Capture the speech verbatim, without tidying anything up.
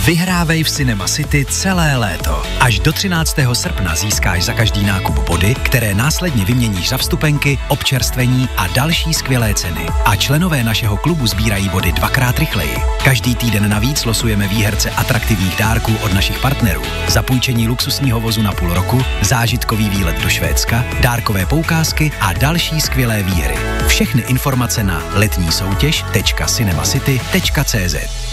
Vyhrávej v Cinema City celé léto. Až do třináctého srpna získáš za každý nákup body, které následně vyměníš za vstupenky, občerstvení a další skvělé ceny. A členové našeho klubu sbírají body dvakrát rychleji. Každý týden navíc losujeme výherce atraktivních dárků od našich partnerů. Zapůjčení luxusního vozu na půl roku, zážitkový výlet do Švédska, dárkové poukázky a další skvělé výhry. Všechny informace na letní soutěž tečka cinemacity tečka cé zet.